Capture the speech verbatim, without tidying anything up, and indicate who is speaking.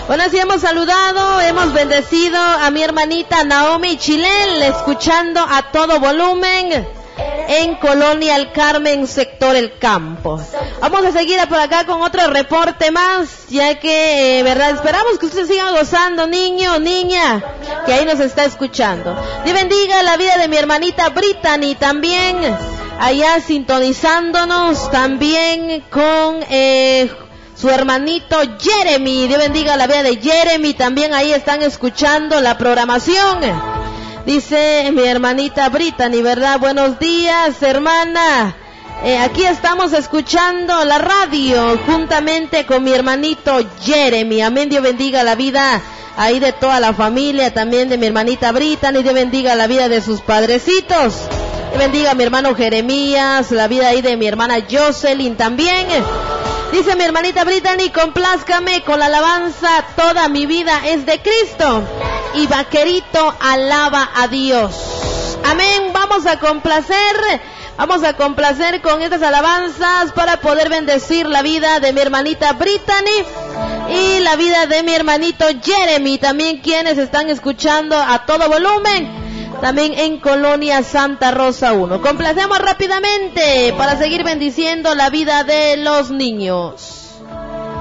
Speaker 1: Bueno, así hemos saludado, hemos bendecido a mi hermanita Naomi Chilel, escuchando a todo volumen en Colonia El Carmen, sector El Campo. Vamos a seguir por acá con otro reporte más, ya que, eh, verdad, esperamos que usted siga gozando, niño, niña, que ahí nos está escuchando. Dios bendiga la vida de mi hermanita Brittany, también allá sintonizándonos, también con eh, su hermanito Jeremy. Dios bendiga la vida de Jeremy, también ahí están escuchando la programación. Dice mi hermanita Brittany, ¿verdad? Buenos días, hermana. Eh, aquí estamos escuchando la radio juntamente con mi hermanito Jeremy. Amén. Dios bendiga la vida ahí de toda la familia, también de mi hermanita Brittany. Dios bendiga la vida de sus padrecitos. Dios bendiga a mi hermano Jeremías, la vida ahí de mi hermana Jocelyn también. Dice mi hermanita Brittany, complázcame con la alabanza, toda mi vida es de Cristo. Y vaquerito alaba a Dios. Amén. Vamos a complacer, vamos a complacer con estas alabanzas para poder bendecir la vida de mi hermanita Brittany y la vida de mi hermanito Jeremy, también quienes están escuchando a todo volumen, también en Colonia Santa Rosa uno. Complacemos rápidamente para seguir bendiciendo la vida de los niños.